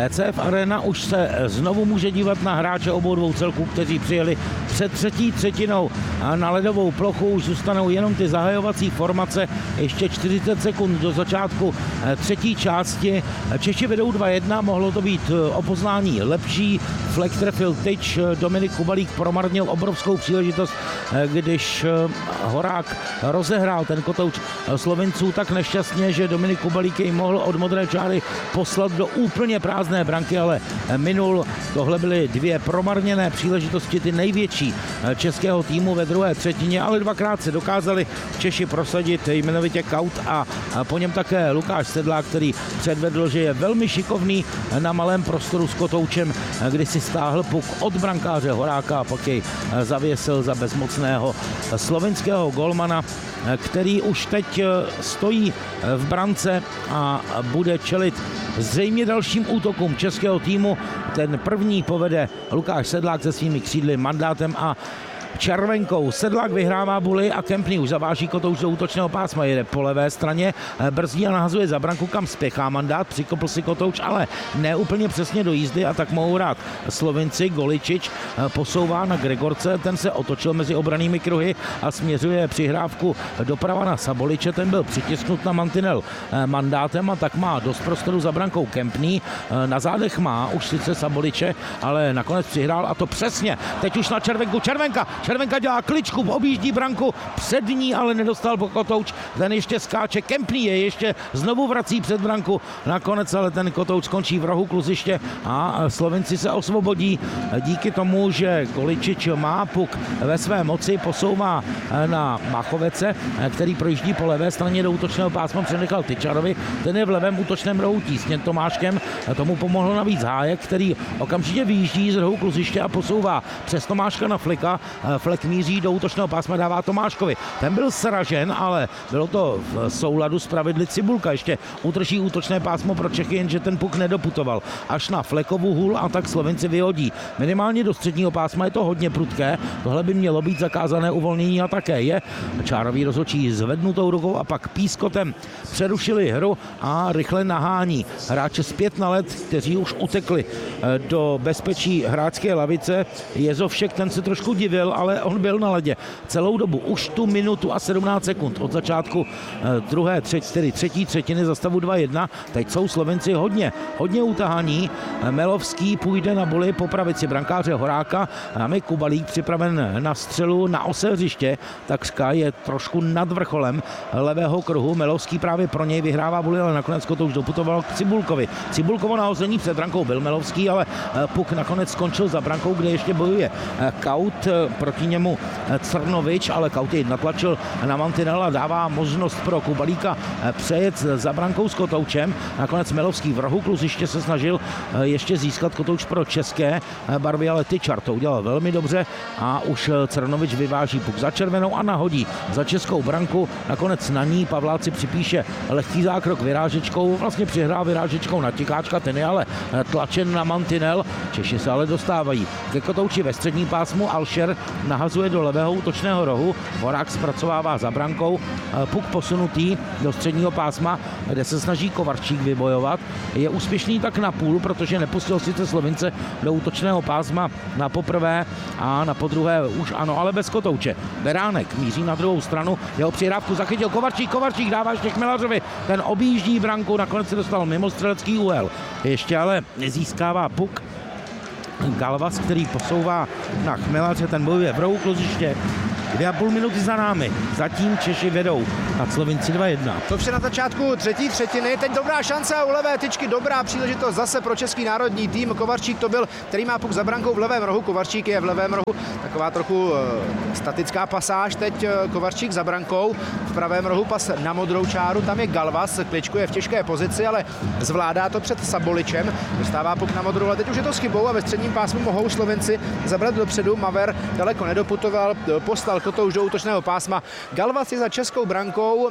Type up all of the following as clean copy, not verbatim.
ECF Arena už se znovu může dívat na hráče obou dvou celků, kteří přijeli před třetí třetinou a na ledovou plochu už zůstanou jenom ty zahajovací formace. Ještě 40 sekund do začátku třetí části. Češi vedou 2-1, mohlo to být o poznání lepší. Flek trefil tyč, Dominik Kubalík promarnil obrovskou příležitost, když Horák rozehrál ten kotouč Slovinců tak nešťastně, že Dominik Kubalík jej mohl od modré čáry poslat do úplně prázdné branky, ale minul. Tohle byly dvě promarněné příležitosti, ty největší českého týmu ve druhé třetině, ale dvakrát se dokázali Češi prosadit, jmenovitě Kaut a po něm také Lukáš Sedlák, který předvedl, že je velmi šikovný na malém prostoru s kotoučem, kdy si stáhl puk od brankáře Horáka a pak jej zavěsil za bezmocného slovinského golmana, který už teď stojí v brance a bude čelit zřejmě dalším útokům českého týmu. Ten první povede Lukáš Sedlák se svými křídly, Mandátem a Červenkou. Sedlák vyhrává buly a Kempný už zaváží kotouč do útočného pásma. Jede po levé straně, brzdí a nahazuje za branku, kam spěchá Mandát. Přikopl si kotouč, ale ne úplně přesně do jízdy a tak mohou hrát Slovinci. Goličič posouvá na Gregorce, ten se otočil mezi obranými kruhy a směřuje přihrávku doprava na Saboliče. Ten byl přitisknut na mantinel Mandátem a tak má dost prostoru za brankou Kempný. Na zádech má už sice Saboliče, ale nakonec přihrál a to přesně. Teď už na Červenku. Červenka dělá kličku, objíždí branku před ní, ale nedostal kotouč. Ten ještě skáče, Kempný je ještě znovu vrací před branku. Nakonec ale ten kotouč skončí v rohu kluziště a Slovinci se osvobodí díky tomu, že Goličič má puk ve své moci, posouvá na Machovece, který projíždí po levé straně do útočného pásma, přenechal Tyčarovi, ten je v levém útočném rohu tísněn Tomáškem, tomu pomohl navíc Hájek, který okamžitě vyjíždí z rohu kluziště a posouvá přes Tomáška na Fleka. Flek míří do útočného pásma, dává Tomáškovi. Ten byl sražen, ale bylo to v souladu s pravidly. Cibulka ještě utrží útočné pásmo pro Čechy, jenže ten puk nedoputoval až na Flekovu hůl a tak Slovinci vyhodí. Minimálně do středního pásma je to hodně prudké, tohle by mělo být zakázané uvolnění a také je. Čárový rozhodčí zvednutou rukou a pak pískotem přerušili hru a rychle nahání hráče zpět na led, kteří už utekli do bezpečí hráčské lavice. Jezovšek, ten se trošku divil, ale on byl na ledě celou dobu. Už tu minutu a 17 sekund od začátku třetí třetiny za stavu 2-1. Teď jsou Slovenci hodně utahaní. Melovský půjde na boli po pravici brankáře Horáka. Máme Kubalík připraven na střelu na ose hřiště. Takřka je trošku nad vrcholem levého kruhu. Melovský právě pro něj vyhrává boli, ale nakonec to už doputoval k Cibulkovi. Cibulkovo nahození před brankou byl Melovský, ale puk nakonec skončil za brankou, kde ještě bojuje Kaut, proti němu Crnovič, ale Kaut jej natlačil na mantinel a dává možnost pro Kubalíka přejet za brankou s kotoučem. Nakonec Melovský v rohu kluziště se snažil ještě získat kotouč pro české barvy, ale Tyčar to udělal velmi dobře a už Crnovič vyváží puk za červenou a nahodí za českou branku. Nakonec na ní Pavláci připíše lehký zákrok vyrážečkou, vlastně přihrál vyrážečkou na Tikáčka, ten je ale tlačen na mantinel. Češi se ale dostávají ke kotouči ve středním pásmu. Alšer nahazuje do levého útočného rohu, Horák zpracovává za brankou, puk posunutý do středního pásma, kde se snaží Kovarčík vybojovat. Je úspěšný tak na půl, protože nepustil sice Slovince do útočného pásma na poprvé a na podruhé už ano, ale bez kotouče. Beránek míří na druhou stranu, jeho přihrávku zachytil Kovarčík dává ještě Chmelařovi, ten objíždí branku, nakonec se dostal mimo střelecký úhel. Ještě ale nezískává puk Galvas, který posouvá na Chmelaře, ten bojuje v rohu kluziště. 2,5 minuty za námi. Zatím Češi vedou nad Slovinci 2-1. To vše na začátku třetí třetiny. Teď dobrá šance u levé tyčky, dobrá příležitost zase pro český národní tým. Kovarčík to byl, který má puk za brankou v levém rohu. Kovarčík je v levém rohu. Taková trochu statická pasáž. Teď Kovarčík za brankou. V pravém rohu pas na modrou čáru. Tam je Galvas, kličkuje v těžké pozici, ale zvládá to před Saboličem. Dostává puk na modrou, ale teď už je to s chybou a ve středním pásmu mohou Slovenci zabrat dopředu. Maver daleko nedoputoval, poslal kotouč do útočného pásma. Galvas je za českou brankou.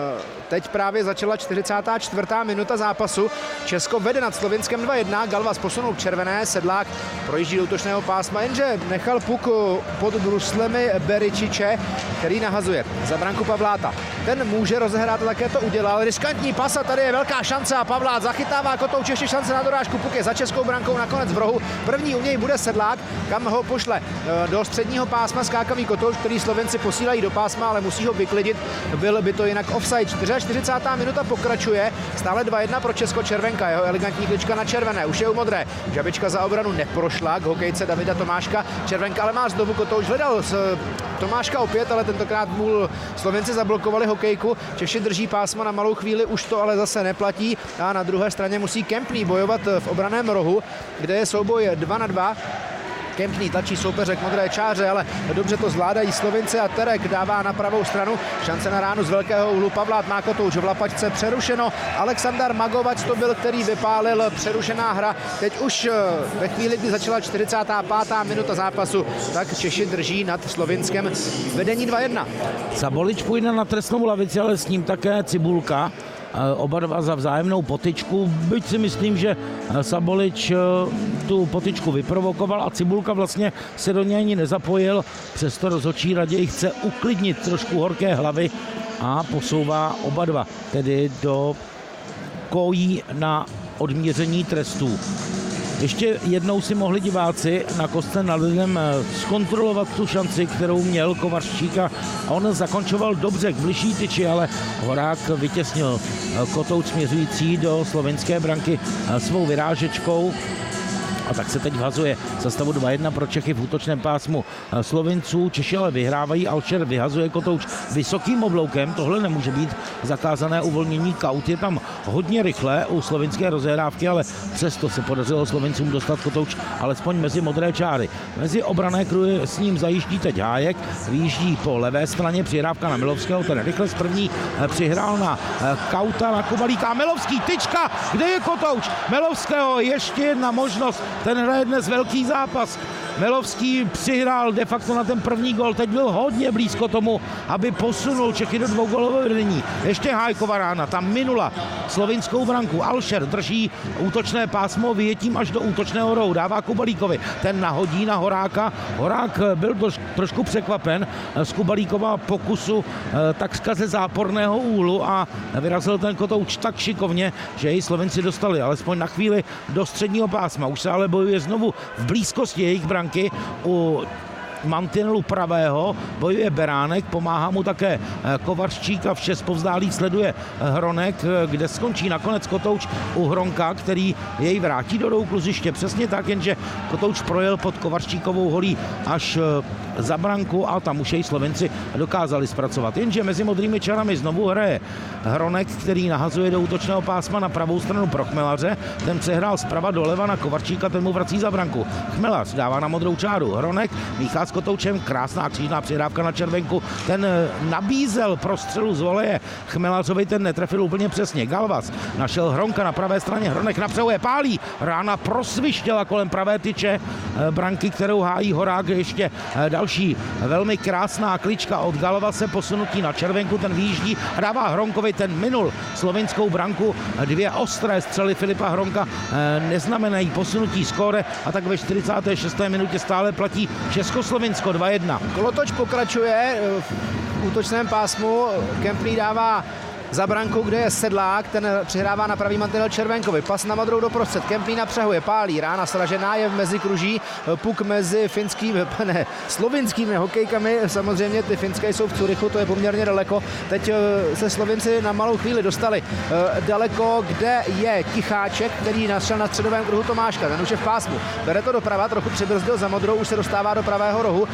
Teď právě začala 44. minuta zápasu. Česko vede nad Slovinskem 2-1. Galvas posunul k červené, Sedlák projíždí do útočného pásma, jenže nechal puk pod bruslemi Beričiče, který nahazuje za branku Pavláta. ten může rozehrát a také to udělal. Riskantní pas a tady je velká šance a Pavlát zachytává Kotouč ještě šance na dorážku, puk je za českou brankou nakonec v rohu. První u něj bude Sedlák, kam ho pošle do středního pásma skákavý Kotouč, který Slovenci posílají do pásma, ale musí ho vyklidit. Byl by to jinak offside. 44. minuta pokračuje, stále 2-1 pro Česko. Červenka, jeho elegantní klička na červené, už je u modré. Žabička za obranu neprošla k hokejce Davida Tomáška. Červenka ale má znovu Kotouč, hledal Tomáška opět, ale tentokrát mu Slovenci zablokovali hokejku. Češi drží pásma na malou chvíli, už to ale zase neplatí a na druhé straně musí Kempný bojovat v obraném rohu, kde je souboj 2-2. Kempný tlačí soupeře k modré čáře, ale dobře to zvládají Slovinci a Terek dává na pravou stranu. Šance na ránu z velkého úhlu. Pavlát má Kotouč v lapačce, přerušeno. Aleksandar Magovac to byl, který vypálil, přerušená hra. Teď už ve chvíli, kdy začala 45. minuta zápasu, tak Češi drží nad Slovinskem vedení 2-1. Sabolič půjde na trestnou lavici, ale s ním také Cibulka. Oba dva za vzájemnou potyčku, byť si myslím, že Sabolič tu potyčku vyprovokoval a Cibulka vlastně se do něj ani nezapojil, přesto rozhodčí raději chce uklidnit trošku horké hlavy a posouvá oba dva tedy do kojí na odměření trestů. Ještě jednou si mohli diváci na kostce nad ledem zkontrolovat tu šanci, kterou měl Kovařčík a on zakončoval dobře k bližší tyči, ale Horák vytěsnil Kotouč směřující do slovenské branky svou vyrážečkou. A tak se teď vhazuje za stavu 2-1 pro Čechy v útočném pásmu Slovinců. Češi ale vyhrávají, Alšer vyhazuje Kotouč vysokým obloukem. Tohle nemůže být zakázané uvolnění. Kaut je tam hodně rychle u slovinské rozehrávky, ale přesto se podařilo Slovincům dostat Kotouč alespoň mezi modré čáry. Mezi obrané kruhy s ním zajíždí teď Hájek, vyjíždí po levé straně, přihrávka na Milovského, ten rychle z první přihrál na Kauta, na Kubalíka. Milovský, tyčka, kde je Kotouč? Milovského, ještě jedna možnost. Ten hraje dnes velký zápas. Milovský přihrál de facto na ten první gol. Teď byl hodně blízko tomu, aby posunul Čechy do dvougolového vedení. Ještě Hájkova rána, tam minula slovinskou branku. Alšer drží útočné pásmo vyjetím až do útočného rohu. Dává Kubalíkovi. Ten nahodí na Horáka. Horák byl trošku překvapen z Kubalíkova pokusu takřka ze záporného úhlu a vyrazil ten Kotouč tak šikovně, že jej Slovenci dostali alespoň na chvíli do středního pásma. Už se ale bojuje znovu v blízkosti jejich branky u mantinelu pravého, bojuje Beránek, pomáhá mu také Kovařčík a vše zpovzdálí sleduje Hronek, kde skončí nakonec Kotouč u Hronka, který jej vrátí do rohu kluziště. Přesně tak, jenže Kotouč projel pod Kovařčíkovou holí až za branku a tam už jej Slovenci dokázali zpracovat. Jenže mezi modrými čarami znovu hraje Hronek, který nahazuje do útočného pásma na pravou stranu pro Chmelaře. Ten přehrál zprava doleva na Kovařčíka, ten mu vrací za branku. Chmelař dává na modrou čáru. Hronek míchá s Kotoučem, krásná křížná přihrávka na červenku. Ten nabízel prostřelu z voleje Chmelařovi, ten netrefil úplně přesně. Galvas našel Hronka na pravé straně, Hronek napřehuje, pálí. Rána prosvištěla kolem pravé tyče branky, kterou hájí Horák. Ještě další velmi krásná klička od Galvase, posunutí na červenku, ten vyjíždí, dává Hronkovi, ten minul slovinskou branku. Dvě ostré střely Filipa Hronka neznamenají posunutí skóre a tak ve 46. minutě stále platí Českoslovinsko 2-1. Kolotoč pokračuje v útočném pásmu, Kempný dává za brankou, kde je Sedlák, ten přihrává na pravý mantinel Červenkovi, pas na modrou doprostřed, Kempný napřehuje, pálí, rána sražená je v mezikruží, puk mezi slovinskými hokejkami, samozřejmě ty finské jsou v Curychu, to je poměrně daleko, teď se Slovinci na malou chvíli dostali daleko, kde je Ticháček, který našel na středovém kruhu Tomáška, ten už je v pásmu, bere to doprava, trochu přibrzdil za modrou, už se dostává do pravého rohu,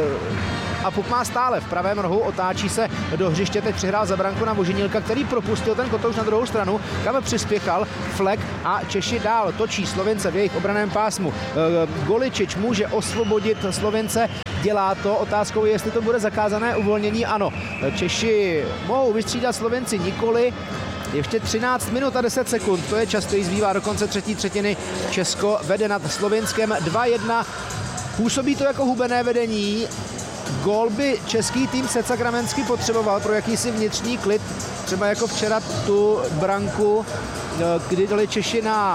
a puk má stále v pravém rohu, otáčí se do hřiště, teď přihrál za branku na Vožinilka, který propustil ten Kotouč na druhou stranu, kam přispěchal Flek a Češi dál točí Slovince v jejich obraném pásmu. Goličič může osvobodit Slovince, dělá to, otázkou je, jestli to bude zakázané uvolnění, ano. Češi mohou vystřídat, Slovenci nikoli. Ještě 13 minut a 10 sekund, to je čas, který zbývá do konce třetí třetiny. Česko vede nad Slovinskem 2-1. Působí to jako hubené vedení. Gól by český tým Secakramensky potřeboval pro jakýsi vnitřní klid, třeba jako včera tu branku, kdy dali Češi na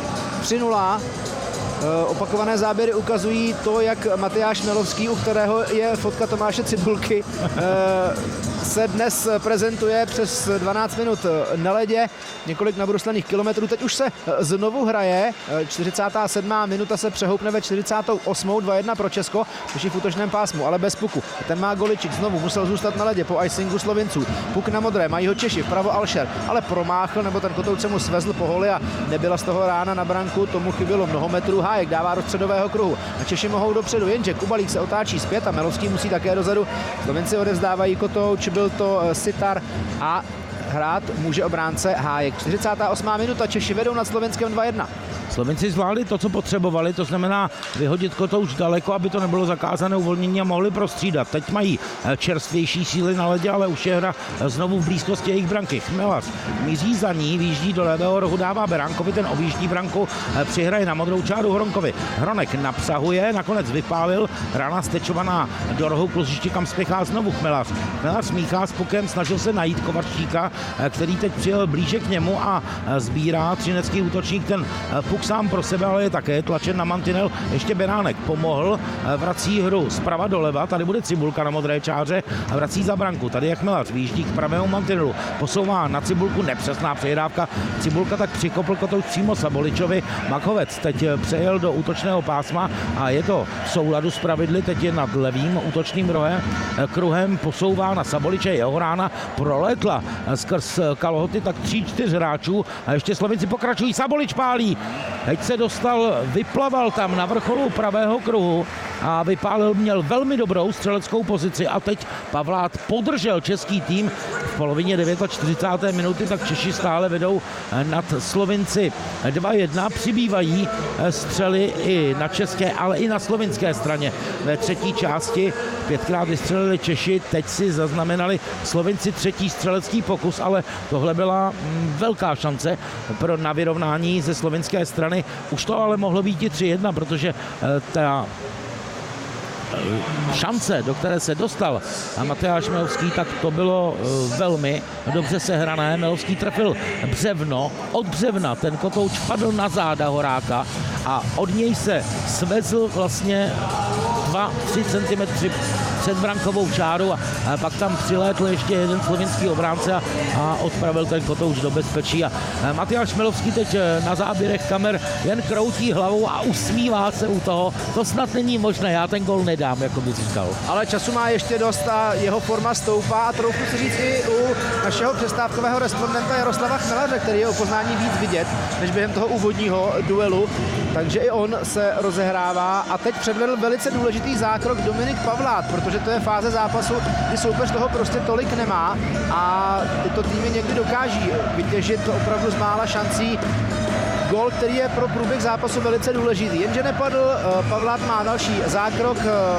3-0. Opakované záběry ukazují to, jak Matyáš Milovský, u kterého je fotka Tomáše Cibulky, se dnes prezentuje přes 12 minut na ledě, několik nabruslených kilometrů. Teď už se znovu hraje, 47. minuta se přehoupne ve 48. 2-1 pro Česko, což je v útočném pásmu, ale bez puku. Ten má Goličík, znovu musel zůstat na ledě po icingu Slovinců. Puk na modré, mají ho Češi, vpravo Alšer, ale promáchl, nebo ten kotouč se mu svezl po holi a nebyla z toho rána na branku, tomu chybělo mnoho metrů. Hájek dává do středového kruhu a Češi mohou dopředu, jenže Kubalík se otáčí zpět a Melovský musí také dozadu. Slovenci odevzdávají kotouč, byl to Sitar a hrát může obránce Hájek. 48. minuta, Češi vedou nad Slovenskem 2-1. Slovenci zvládli to, co potřebovali, to znamená vyhodit kotouč daleko, aby to nebylo zakázané uvolnění a mohli prostřídat. Teď mají čerstvější síly na ledě, ale už je hra znovu v blízkosti jejich branky. Chmelař míří za ní, výjíždí do levého rohu, dává Beránkovi, ten objíždí branku, přihraje na modrou čáru Hronkovi. Hronek napsahuje, nakonec vypálil, rána stečovaná do rohu k ložišti, kam spěchá znovu Chmelař. Chmelař smíchá s pukem, snažil se najít Kovarčíka, který teď přijel blíže k němu a sbírá třinecký útočník ten puk sám pro sebe, ale je také tlačen na mantinel. Ještě Beránek pomohl, vrací hru zprava doleva, tady bude Cibulka na modré čáře a vrací za branku. Tady je Chmelař, výjíždí k pravému mantinelu, posouvá na Cibulku, nepřesná přejedávka. Cibulka tak přikopl kotouč přímo Saboličovi. Makovec teď přejel do útočného pásma a je to v souladu s pravidly, teď je nad levým útočným kruhem, posouvá na Saboliče, jeho rána proletla skrz kalhoty tak 3-4 hráčů a ještě Slovenci pokračují, Sabolič pálí. Teď se dostal, vyplaval tam na vrcholu pravého kruhu a vypálil, měl velmi dobrou střeleckou pozici a teď Pavlát podržel český tým v polovině 49. minuty, tak Češi stále vedou nad Slovinci 2-1, přibývají střely i na české, ale i na slovinské straně. Ve třetí části 5krát vystřelili Češi, teď si zaznamenali Slovinci třetí střelecký pokus, ale tohle byla velká šance na vyrovnání ze slovinské strany. Už to ale mohlo být i 3-1, protože ta šance, do které se dostal a Matyáš Melovský, tak to bylo velmi dobře sehrané. Melovský trefil břevno, od břevna ten kotouč padl na záda Horáka a od něj se svezl vlastně 2-3 cm před brankovou čáru a pak tam přilétl ještě jeden slovinský obránce a odpravil ten kotouč do bezpečí. A Matyáš Melovský teď na záběrech kamer jen kroutí hlavou a usmívá se u toho. To snad není možné, já ten gol nedám, jako by říkal. Ale času má ještě dost a jeho forma stoupá a troufnu si říct i u našeho přestávkového respondenta Jaroslava Chmelaře, který je o poznání víc vidět než během toho úvodního duelu. Takže i on se rozehrává a teď předvedl velice důležitý zákrok Dominik Pavlát, protože to je fáze zápasu, kdy soupeř toho prostě tolik nemá a tyto týmy někdy dokáží vytěžit opravdu z mála šancí gól, který je pro průběh zápasu velice důležitý. Jenže nepadl, Pavlát má další zákrok.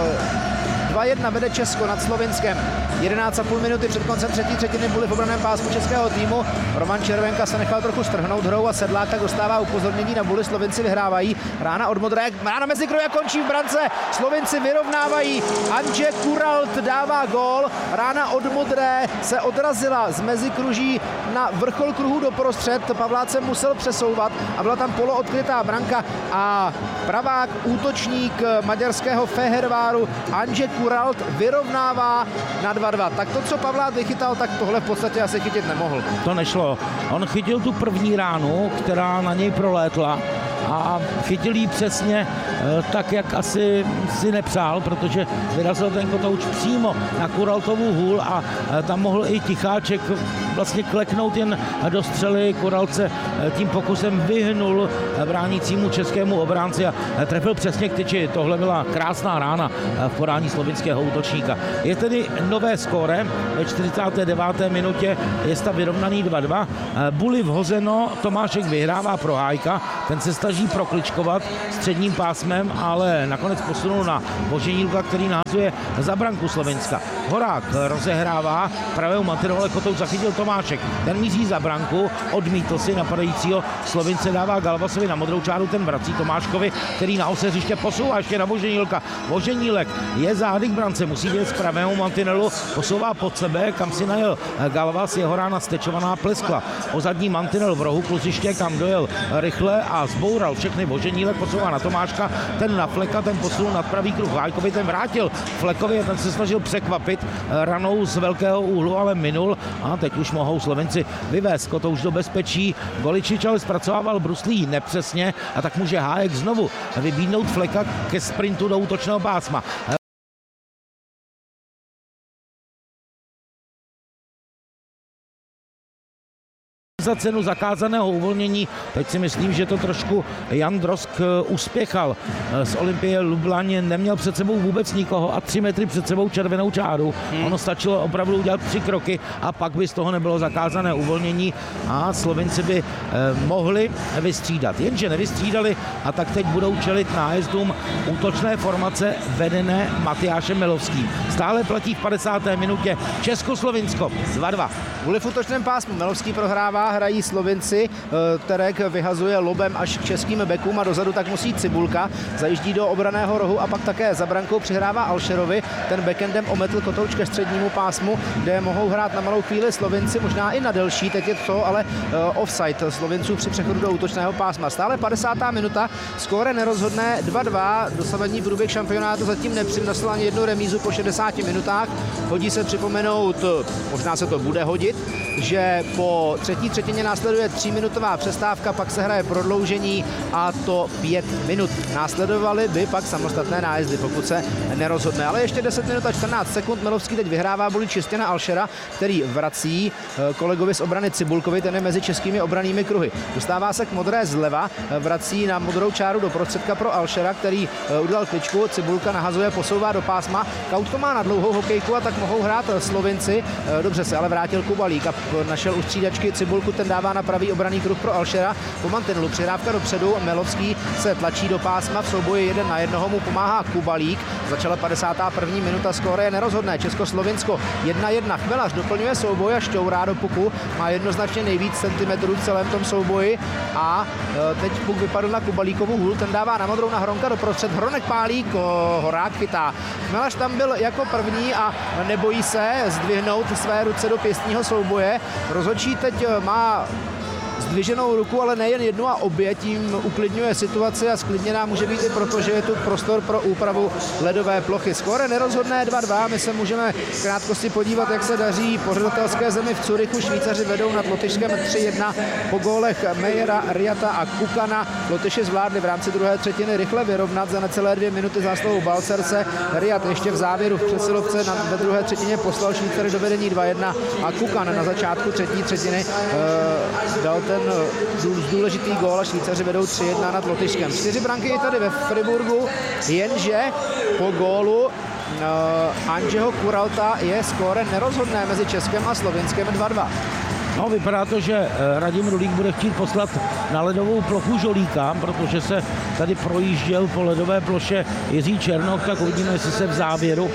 2-1 vede Česko nad Slovinskem. 11,5 minuty před koncem třetí třetiny byly v obraném pásmu českého týmu. Roman Červenka se nechal trochu strhnout hrou a Sedlák tak dostává upozornění na buli. Slovinci vyhrávají. Rána od modré, rána mezi kruhy a končí v brance. Slovinci vyrovnávají. Andrzej Kuralt dává gól. Rána od modré se odrazila z mezikruží na vrchol kruhu doprostřed. Pavlát se musel přesouvat a byla tam poloodkrytá branka a pravák útočník maďarského Feherváru Andrzej Kuralt vyrovnává na 2-2. Tak to, co Pavlát vychytal, tak tohle v podstatě asi chytit nemohl. To nešlo. On chytil tu první ránu, která na něj prolétla a chytil ji přesně tak, jak asi si nepřál, protože vyrazil ten kotouč přímo na Kuraltovu hůl a tam mohl i Ticháček vlastně kleknout jen do střely. Kuralt se tím pokusem vyhnul bránícímu českému obránci a trefil přesně k tyči. Tohle byla krásná rána v podání slovinského útočníka. Je tedy nové skóre ve 49. minutě, je stav vyrovnaný 2-2. Buli vhozeno, Tomášek vyhrává pro Hájka, ten se snaží prokličkovat středním pásmem, ale nakonec posunul na Boženílka, který nahazuje za branku Slovenska. Horák rozehrává pravého mantinelu, ale kotouč zachytil to Tomášek. Ten míří za branku, odmítl si napadajícího Slovince, dává Galvasovi na modrou čáru, ten vrací Tomáškovi, který na ose hřiště posouvá ještě na Voženílka. Voženílek je zády k brance, musí být z pravého mantinelu, posouvá pod sebe, kam si najel Galvas, jeho rána stečovaná pleskla. O zadní mantinel v rohu kluziště, kam dojel rychle a zboural všechny. Voženílek posouvá na Tomáška, ten na Fleka, ten posunul nad pravý kruh. Hájkovi ten vrátil Flekovi, ten se snažil překvapit ranou z velkého úhlu, ale minul a teď už mohou Slovenci vyvést Kotouč do bezpečí. Goličič ale zpracovával bruslí nepřesně a tak může Hájek znovu vybídnout Fleka ke sprintu do útočného pásma. Za cenu zakázaného uvolnění. Teď si myslím, že to trošku Jan Drosk uspěchal. Z Olympie Lublaň neměl před sebou vůbec nikoho a 3 metry před sebou červenou čáru. Ono stačilo opravdu udělat 3 kroky a pak by z toho nebylo zakázané uvolnění a Slovenci by mohli vystřídat. Jenže nevystřídali a tak teď budou čelit nájezdům útočné formace vedené Matyášem Melovským. Stále platí v 50. minutě Českoslovinsko 2-2. Kvůli v útočném pásmu Melovský prohrává, hrají Slovinci, Terek vyhazuje lobem až k českým bekům a dozadu tak musí Cibulka, zajíždí do obraného rohu a pak také za brankou přihrává Alšerovi, ten backendem ometl Kotouč ke střednímu pásmu, kde mohou hrát na malou chvíli Slovinci, možná i na delší, teď je to ale offside Slovinců při přechodu do útočného pásma. Stále 50. minuta, skóre nerozhodné 2-2, dosavadní průběh šampionátu zatím nepřinesl ani jednu remízu po 60 minutách, hodí se připomenout, možná se to bude hodit, že po třetí třetině následuje 3minutová přestávka, pak se hraje prodloužení a to 5 minut. Následovaly by pak samostatné nájezdy, pokud se nerozhodne. Ale ještě 10 minut a 14 sekund. Melovský teď vyhrává boli čistě na Alšera, který vrací kolegovi z obrany Cibulkovi, ten je mezi českými obranými kruhy. Dostává se k modré zleva, vrací na modrou čáru do prostředka pro Alšera, který udělal kličku, Cibulka nahazuje, posouvá do pásma. Kaut to má na dlouhou hokejku a tak mohou hrát Slovinci. Dobře se ale vrátil Kubalík a našel u střídačky Cibulku, ten dává na pravý obranný kruh pro Alšera. Po mantinelu přihrávka dopředu, Melovský se tlačí do pásma, v souboji 1 na 1 mu pomáhá Kubalík. Začala 51. minuta, skóre je nerozhodné. Českoslovinsko 1-1. Chmelař doplňuje souboj a šťourá do puku. Má jednoznačně nejvíc centimetrů v celém tom souboji a teď puk vypadl na Kubalíkovu hůl, ten dává na modrou na Hronka doprostřed. Hronek pálí, Horák chytá. Chmelař tam byl jako první a nebojí se zdvihnout své ruce do pěstního souboje. Rozhodčí teď má zdviženou ruku, ale nejen jednu a obě, tím uklidňuje situaci a sklidněná může být i proto, že je tu prostor pro úpravu ledové plochy. Skóre nerozhodné 2-2, my se můžeme v krátkosti podívat, jak se daří pořadatelské zemi v Curychu. Švýcaři vedou nad Lotyšskem 3-1 po gólech Mejera, Riata a Kukana. Lotyši zvládli v rámci druhé třetiny rychle vyrovnat za necelé 2 minuty zásluhou Balcerce. Riat ještě v závěru v přesilovce ve druhé třetině poslal Švýcary do vedení 2-1 a Kukan na začátku třetí třetiny dal ten důležitý gól a Švýcaři vedou 3-1 nad Lotyšskem. 4 branky i tady ve Friburgu, jenže po gólu Andžeho Kuralta je skóre nerozhodné mezi Českem a Slovinskem 2-2. No, vypadá to, že Radim Rulík bude chtít poslat na ledovou plochu Žolíka, protože se tady projížděl po ledové ploše Jiří Černoch, tak uvidíme, jestli se v závěru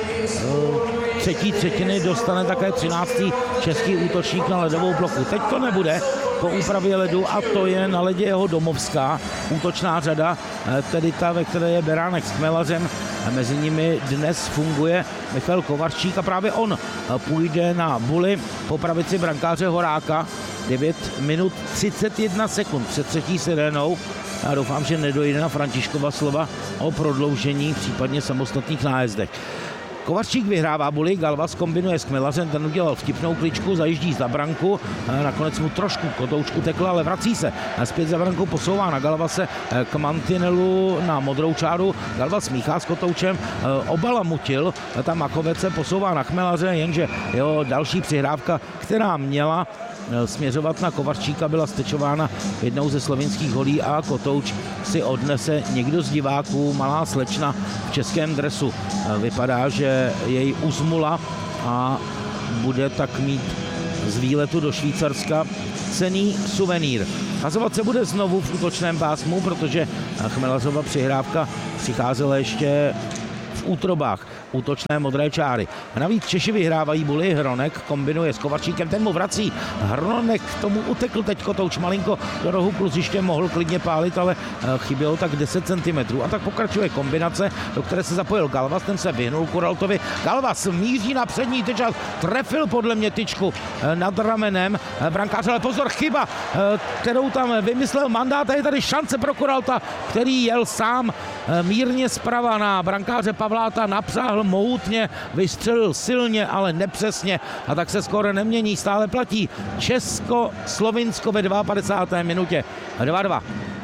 třetí třetiny dostane také 13. český útočník na ledovou plochu. Teď to nebude po úpravě ledu a to je na ledě jeho domovská útočná řada, tedy ta, ve které je Beránek s Chmelařem. Mezi nimi dnes funguje Michal Kovarčík a právě on půjde na buli po pravici brankáře Horáka. 9 minut 31 sekund před třetí sirénou. Já doufám, že nedojde na Františkova slova o prodloužení, případně samostatných nájezdech. Kovařík vyhrává buli, Galvas kombinuje s Chmelařem, ten udělal vtipnou kličku, zajíždí za branku, nakonec mu trošku Kotouč utekl, ale vrací se. Zpět za branku posouvá na Galvase k mantinelu na modrou čáru. Galvas míchá s Kotoučem, obalamutil, tam Machovec se posouvá na Chmelaře, jenže jeho další přihrávka, která měla směřovat na Kovarčíka, byla stečována jednou ze slovinských holí a Kotouč si odnese někdo z diváků, malá slečna v českém dresu. Vypadá, že jej uzmula a bude tak mít z výletu do Švýcarska cenný suvenýr. Hazovat se bude znovu v útočném pásmu, protože Chmelařova přihrávka přicházela ještě v útrobách útočné modré čáry. Navíc Češi vyhrávají buly, Hronek kombinuje s Kovarčíkem, ten mu vrací. Hronek tomu utekl teď Kotouč malinko do rohu, plus ještě mohl klidně pálit, ale chybělo tak 10 cm. A tak pokračuje kombinace, do které se zapojil Galvas, ten se vyhnul Kuraltovi. Galvas míří na přední tyč a trefil podle mě tyčku nad ramenem brankáře, ale pozor, chyba, kterou tam vymyslel Mandát, a je tady šance pro Kuralta, který jel sám mírně zprava na brankáře Pavláta, napřáhl mohutně, vystřelil silně, ale nepřesně, a tak se skoro nemění, stále platí Česko-Slovinsko ve 52. minutě 2-2.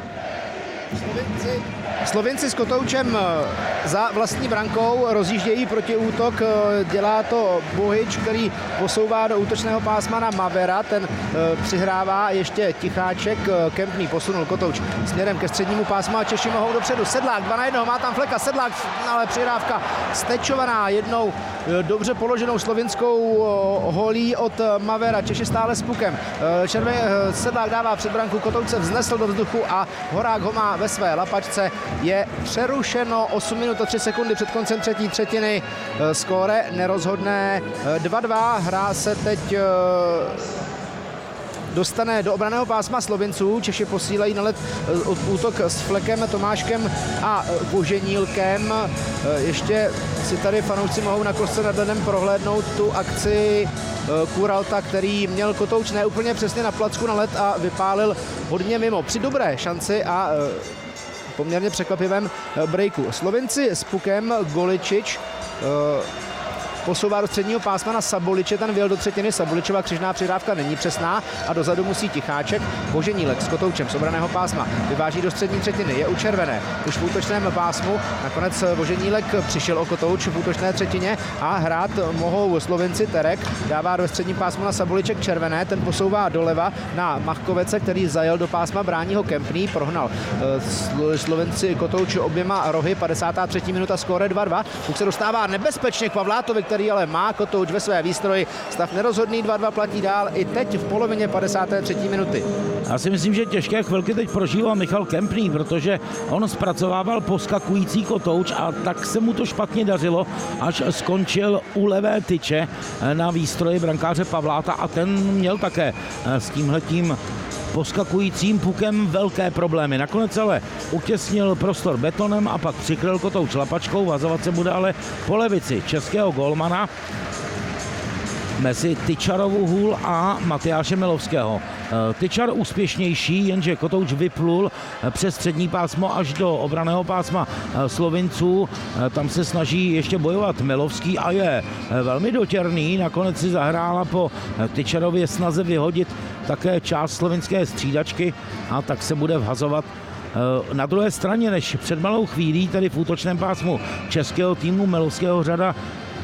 Slovinci s Kotoučem za vlastní brankou rozjíždějí protiútok, dělá to Bohyč, který posouvá do útočného pásma na Mavera, ten přihrává ještě Ticháček, Kempný posunul Kotouč směrem ke střednímu pásmu a Češi mohou dopředu. Sedlák 2-1, má tam Fleka, Sedlák, ale přihrávka stečovaná jednou dobře položenou slovinskou holí od Mavera. Češi stále s pukem. Sedlák dává před branku, Kotouč se vznesl do vzduchu a Horák ho má ve své lapačce. Je přerušeno 8 minut a 3 sekundy před koncem třetí třetiny. Skóre nerozhodné 2-2. Hra se teď dostane do obranného pásma Slovinců. Češi posílají na led útok s Flekem, Tomáškem a Boženílkem. Ještě si tady fanoušci mohou na kostce nad ledem prohlédnout tu akci Kuralta, který měl Kotouč neúplně přesně na placku na led a vypálil hodně mimo. Při dobré šanci a poměrně překvapivém breaku. Slovinci s pukem, Goličič posouvá do středního pásma na Saboliče, ten vyjel do třetiny, Saboličova křižná přihrávka není přesná a dozadu musí Ticháček. Boženílek s Kotoučem z obraného pásma vyváží do střední třetiny, je u červené, už v útočném pásmu, nakonec Boženílek přišel o Kotouč v útočné třetině a hrát mohou Slovinci. Terek dává do střední pásmu na Saboliček červené, ten posouvá doleva na Machkovece, který zajel do pásma, brání ho Kempný, prohnal Slovinci Kotouč oběma rohy, 53. minuta, skóre 2-2. Puk se dostává nebezpečně k Pavlátovi, který ale má Kotouč ve své výstroji. Stav nerozhodný, 2-2 platí dál i teď v polovině 53. minuty. Já si myslím, že těžké chvilky teď prožívá Michal Kempný, protože on zpracovával poskakující Kotouč a tak se mu to špatně dařilo, až skončil u levé tyče na výstroji brankáře Pavláta a ten měl také s tímhletím poskakujícím pukem velké problémy. Nakonec ale utěsnil prostor betonem a pak přikryl Kotouč lapačkou. Vazovat se bude ale po levici českého golmana mezi Tyčarovu hůl a Matyáše Milovského. Tyčar úspěšnější, jenže Kotouč vyplul přes střední pásmo až do obranného pásma Slovinců. Tam se snaží ještě bojovat Milovský a je velmi dotěrný. Nakonec si zahrála po Tyčarově snaze vyhodit také část slovinské střídačky a tak se bude vhazovat na druhé straně než před malou chvílí, tedy v útočném pásmu českého týmu. Milovského řada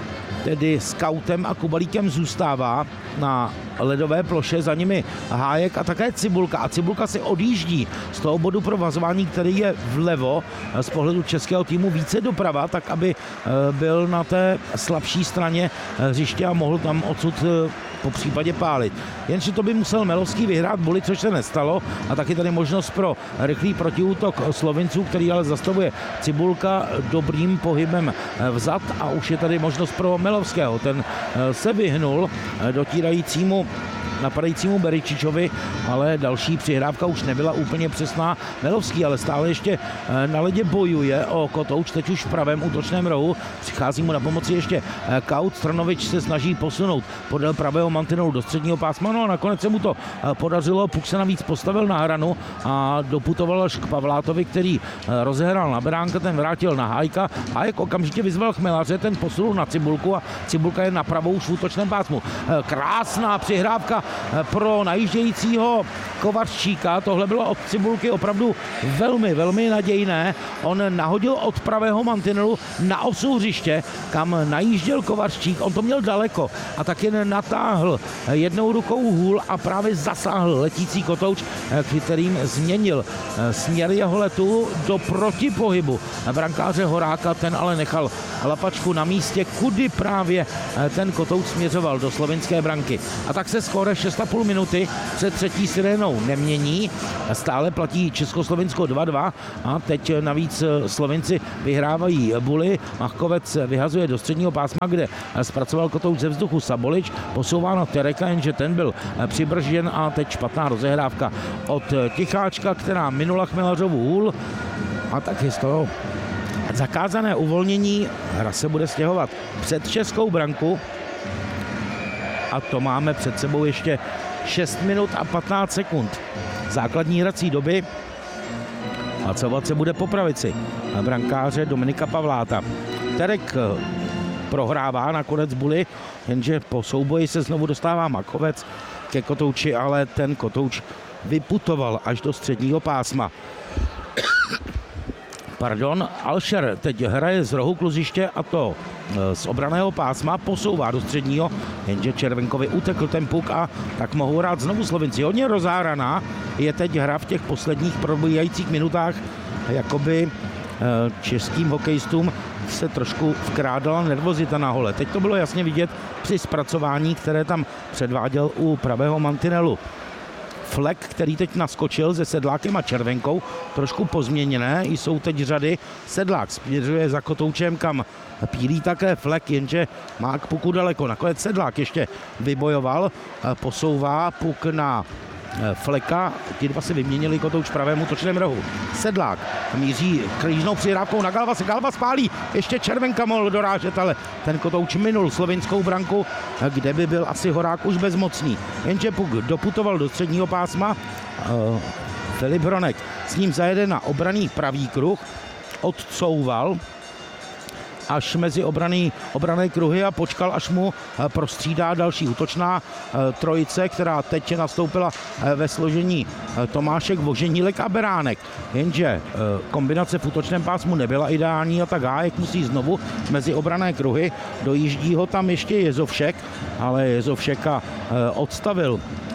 tedy skautem a Kubalíkem zůstává na ledové ploše, za nimi Hájek a také Cibulka. A Cibulka si odjíždí z toho bodu pro vazování, který je vlevo z pohledu českého týmu více doprava, tak aby byl na té slabší straně hřiště a mohl tam odsud po případě pálit. Jenže to by musel Milovský vyhrát boli, což se nestalo, a taky tady možnost pro rychlý protiútok Slovinců, který ale zastavuje Cibulka dobrým pohybem vzad a už je tady možnost pro Milovského. Ten se vyhnul dotírajícímu napadajícímu Beričičovi, ale další přihrávka už nebyla úplně přesná. Milovský ale stále ještě na ledě bojuje o Kotouč, teď už v pravém útočném rohu. Přichází mu na pomoci ještě Kaut. Stranovič se snaží posunout podél pravého mantinelu do středního pásma, no a nakonec se mu to podařilo. Puk se navíc postavil na hranu a doputoval až k Pavlátovi, který rozehrál na beránka, ten vrátil na Hájka. Hájek okamžitě vyzval Chmelaře, ten posunul na Cibulku a Cibulka je napravou už v útočném pásmu. Krásná přihrávka pro najíždějícího Kovarčíka. Tohle bylo od Cibulky opravdu velmi, velmi nadějné. On nahodil od pravého mantinelu na osu hřiště, kam najížděl Kovarčík. On to měl daleko a tak jen natáhl jednou rukou hůl a právě zasáhl letící Kotouč, kterým změnil směr jeho letu do protipohybu brankáře Horáka. Ten ale nechal lapačku na místě, kudy právě ten Kotouč směřoval do slovinské branky. A tak se skóre 6,5 minuty před třetí sirénou nemění. Stále platí Československo 2-2 a teď navíc Slovenci vyhrávají buly. Machkovec vyhazuje do středního pásma, kde zpracoval kotouč ze vzduchu Sabolič, posouvá na Tereka, jenže ten byl přibržděn a teď špatná rozehrávka od Ticháčka, která minula Chmelařovu hůl a tak je z toho zakázané uvolnění. Hra se bude stěhovat před českou branku a to máme před sebou ještě 6 minut a 15 sekund základní hrací doby. Hlasovat se bude po pravici brankáře Dominika Pavláta. Terek prohrává nakonec buly, jenže po souboji se znovu dostává Machkovec ke kotouči, ale ten kotouč vyputoval až do středního pásma. Alšer teď hraje z rohu kluziště a to z obranného pásma, posouvá do středního, jenže Červenkovi utekl ten puk a tak mohou hrát znovu Slovenci. Hodně rozáraná je teď hra v těch posledních probíhajících minutách, jakoby českým hokejistům se trošku vkrádala nervozita na hole. Teď to bylo jasně vidět při zpracování, které tam předváděl u pravého mantinelu. Flek, který teď naskočil se Sedlákem a Červenkou, trošku pozměněné, jsou teď řady. Sedlák směřuje za kotoučem, kam pílí také Flek, jenže má k puku daleko. Nakonec Sedlák ještě vybojoval, posouvá puk na Fleka, ti dva si vyměnili kotouč pravému točném rohu. Sedlák míří křížnou přihrávkou na Galvase, Galvas pálí, ještě Červenka mohl dorážet, ale ten kotouč minul slovinskou branku, kde by byl asi Horák už bezmocný. Jenže puk doputoval do středního pásma, Filip Hronek s ním zajede na obranný pravý kruh, odcouval až mezi obrané kruhy a počkal, až mu prostřídá další útočná trojice, která teď nastoupila ve složení Tomášek, Voženílek a Beránek. Jenže kombinace v útočném pásmu nebyla ideální a tak Hájek musí znovu mezi obrané kruhy. Dojíždí ho tam ještě Jezovšek, ale Jezovšeka odstavil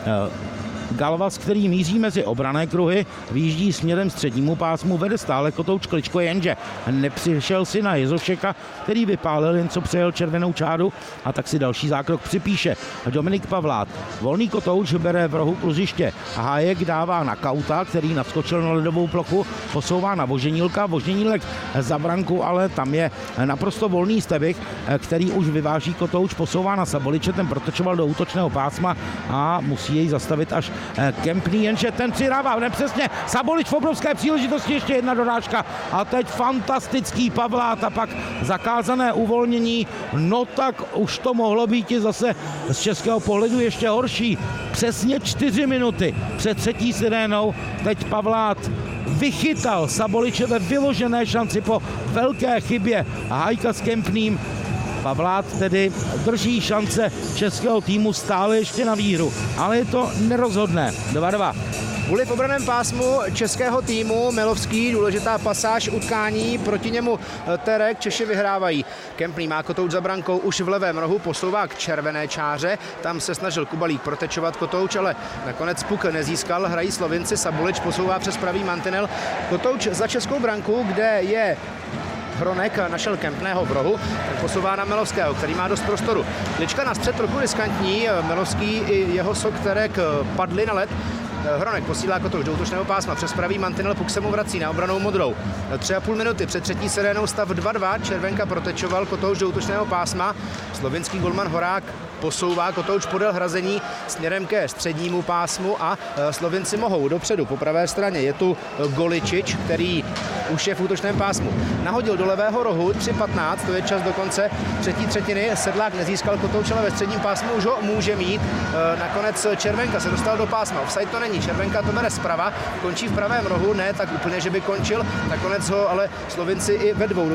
Galvas, který míří mezi obrané kruhy, výjíždí směrem střednímu pásmu, vede stále kotouč Kličko, jenže nepřišel si na Jezovšeka, který vypálil, jen co přejel červenou čáru a tak si další zákrok připíše Dominik Pavlát. Volný kotouč bere v rohu kluziště a Hájek dává na Kauta, který naskočil na ledovou plochu, posouvá na Voženílka, Voženílek za branku, ale tam je naprosto volný Stebich, který už vyváží kotouč, posouvá na Saboliče, ten protočoval do útočného pásma a musí jej zastavit až Kempný, jenže ten přihrává nepřesně. Sabolič v obrovské příležitosti, ještě jedna dorážka a teď fantastický Pavlát a pak zakázané uvolnění. No tak už to mohlo být i zase z českého pohledu ještě horší. Přesně 4 minuty před třetí sirénou teď Pavlát vychytal Saboliče ve vyložené šanci po velké chybě Hájka s Kempným. Pavlát tedy drží šance českého týmu stále ještě na výhru, ale je to nerozhodné. 2-2. Buly v obraném pásmu českého týmu, Milovský, důležitá pasáž utkání, proti němu Terek, Češi vyhrávají. Kempný má kotouč za brankou už v levém rohu, posouvá k červené čáře, tam se snažil Kubalík protečovat kotouč, ale nakonec puk nezískal, hrají Slovinci, Sabolič posouvá přes pravý mantinel, kotouč za českou branku, kde je Hronek, našel Kempného v rohu, posouvá na Milovského, který má dost prostoru. Klička na střed trochu riskantní, Milovský i jeho sok Terek padli na led. Hronek posílá kotouč do útočného pásma přes pravý mantinel, puk se mu vrací na obranou modrou. 3,5 minuty před třetí sirénou, stav 2-2, Červenka protečoval kotouč do útočného pásma, slovinský golman Horák posouvá kotouč podél hrazení směrem ke střednímu pásmu a Slovinci mohou dopředu po pravé straně. Je tu Goličič, který už je v útočném pásmu. Nahodil do levého rohu 3:15, to je čas do konce třetí třetiny. Sedlák nezískal kotouč, ale ve středním pásmu už ho může mít. Nakonec Červenka se dostal do pásma. Offside to není. Červenka to bere zprava, končí v pravém rohu, ne tak úplně, že by končil. Nakonec ho ale Slovinci i ve dvou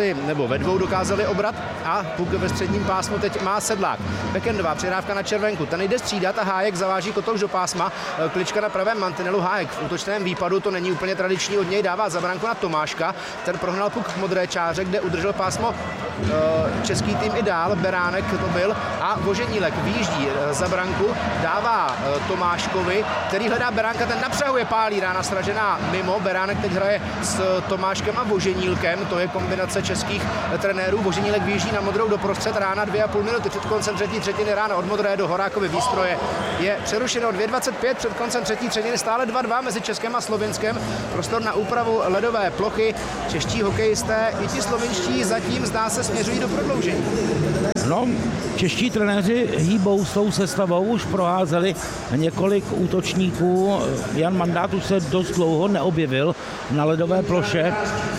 dokázali obrat a puk ve středním pásmu teď má Sedlák. Backendová přihrávka na Červenku, ten jde střídat a Hájek zaváží kotouč do pásma. Klička na pravém mantinelu, Hájek v útočném výpadu, to není úplně tradiční od něj, dává za branku na Tomáška. Ten prohnal puk k modré čáře, kde udržel pásmo český tým i dál. Beránek to byl a Voženílek vyjíždí za branku, dává Tomáškovi, který hledá Beránka, ten napřahuje, pálí, rána sražená mimo. Beránek teď hraje s Tomáškem a Voženílkem, to je kombinace českých trenérů. Voženílek vyjíždí na modrou doprostřed, rána 2,5 minuty před koncem třetí třetiny, rána od modré do Horákovy výstroje. Je přerušeno 2,25 před koncem třetí třetiny, stále 2-2 mezi Českem a Slovinskem. Prostor na úpravu ledové plochy. Čeští hokejisté i ti slovinští zatím zdá se směřují do prodloužení. No, čeští trenéři hýbou s tou sestavou, už proházeli několik útočníků. Jan Mandát už se dost dlouho neobjevil na ledové ploše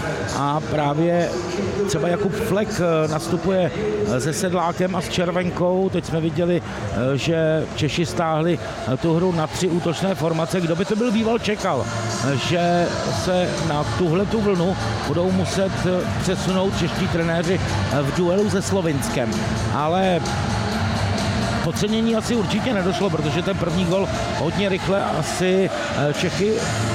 a právě třeba Jakub Flek nastupuje se Sedlákem a s Červenkou. Teď jsme viděli, že Češi stáhli tu hru na 3 útočné formace. Kdo by to byl býval čekal, že se na tuhletu vlnu budou muset přesunout čeští trenéři v duelu se Slovinskem. Ale podcenění asi určitě nedošlo, protože ten první gol hodně rychle asi Čechy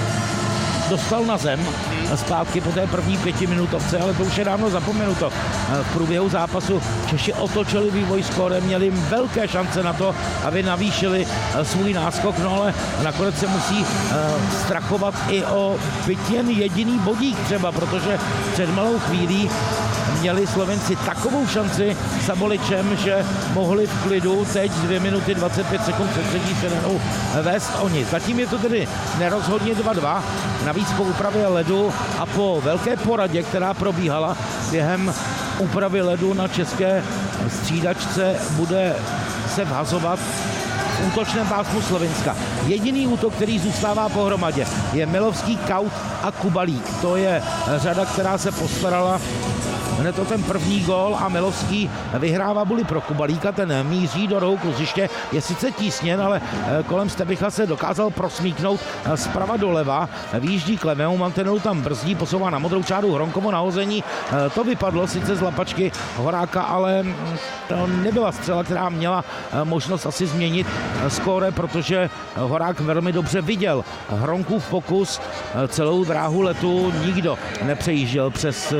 dostal na zem zpátky po té první 5minutovce, ale to už je dávno zapomenuto. V průběhu zápasu Češi otočili vývoj skórem, měli velké šance na to, aby navýšili svůj náskok, no ale nakonec se musí strachovat i o byť jen jediný bodík třeba, protože před malou chvílí měli Slovenci takovou šanci s Aboličem, že mohli v klidu teď 2 minuty 25 sekund před třetí třetinou vést oni. Zatím je to tedy nerozhodně 2-2, navíc po úpravě ledu a po velké poradě, která probíhala během úpravy ledu na české střídačce, bude se vhazovat v útočném pásmu Slovinska. Jediný útok, který zůstává pohromadě, je Milovský, Kaut a Kubalík. To je řada, která se postarala hned o ten první gól a Milovský vyhrává buli pro Kubalíka, ten míří do rohu kluziště, je sice tísněn, ale kolem Stebicha se dokázal prosmíknout zprava doleva, výjíždí k levému mantinelu, tam brzdí, posouvá na modrou čáru, Hronkovo nahození, to vypadlo sice z lapačky Horáka, ale to nebyla střela, která měla možnost asi změnit skóre, protože Horák velmi dobře viděl Hronkův pokus, celou dráhu letu nikdo nepřejížděl přes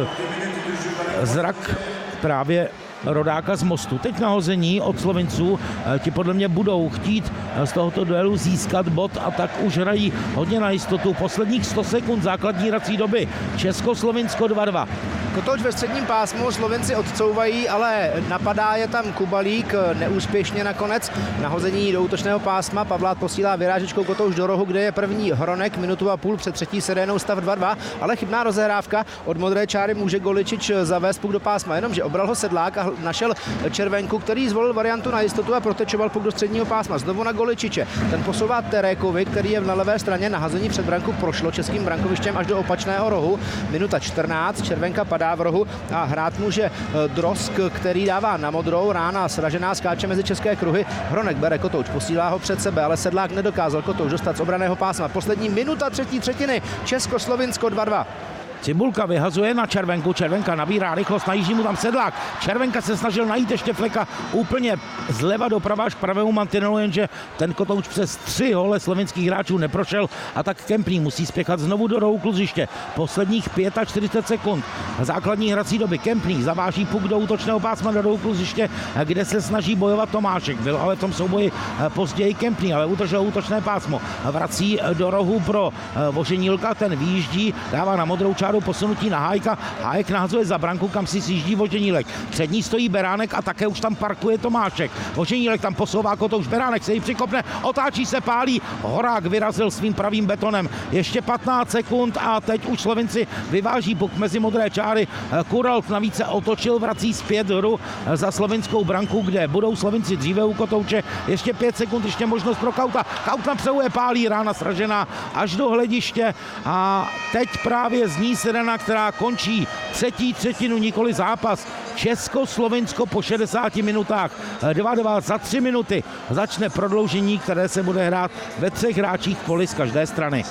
zrak právě rodáka z Mostu. Teď nahození od Slovinců, ti podle mě budou chtít z tohoto duelu získat bod a tak už hrají hodně na jistotu. Posledních 100 sekund základní hrací doby. Česko-Slovinsko 2-2. Kotouč ve středním pásmu, Slovenci odcouvají, ale napadá je tam Kubalík neúspěšně nakonec. Nahození do útočného pásma, Pavlát posílá vyrážečkou Kotouč do rohu, kde je první Hronek, 1,5 minuty před třetí serénou, stav 2-2, ale chybná rozehrávka, od modré čáry může Goličič zavést puk do pásma, jenomže obral ho Sedlák a našel Červenku, který zvolil variantu na jistotu a protečoval puk do středního pásma. Znovu na Goličiče, ten posouvá Terékovi, který je na levé straně, nahazení před branku prošlo českým brankovištěm až do opačného rohu, minuta 14, Červenka padá v rohu a hrát může Drosk, který dává na modrou, rána sražená, skáče mezi české kruhy, Hronek bere Kotouč, posílá ho před sebe, ale Sedlák nedokázal Kotouč dostat z obraného pásma. Poslední minuta třetí třetiny, Česko-Slovinsko 2-2. Cibulka vyhazuje na Červenku, Červenka nabírá rychlost, najíždí mu tam Sedlák. Červenka se snažil najít ještě Fleka úplně zleva doprava až k pravému mantinelu, jenže ten Kotouč přes 3 hole slovinských hráčů neprošel a tak Kempný musí spěchat znovu do rohu kluziště. Posledních 45 sekund základní hrací doby. Kempný zaváží puk do útočného pásma do rohu kluziště, kde se snaží bojovat Tomášek. Byl ale v tom souboji později Kempný, ale udržel útočné pásmo. Vrací do rohu pro Voženílka, ten výjíždí, dává na modrou čáru posunutí na Hájka. Hájek nahazuje za branku, kam si sjíždí Voženílek. Před ní stojí Beránek a také už tam parkuje Tomášek. Voženílek tam posouvá Kotouč, Beránek se jí přikopne, otáčí se, pálí. Horák vyrazil svým pravým betonem. Ještě 15 sekund a teď už Slovenci vyváží puk mezi modré čáry. Kuralt navíc se otočil, vrací zpět hru za slovinskou branku, kde budou Slovenci dříve u Kotouče. Ještě 5 sekund, ještě možnost pro Kauta. Kaut napřehuje, pálí, rána sražená až do hlediště a teď právě zní sirena, která končí třetí třetinu, nikoli zápas. Česko-Slovinsko po 60 minutách 2-2, za 3 minuty začne prodloužení, které se bude hrát ve 3 hráčích poli z každé strany.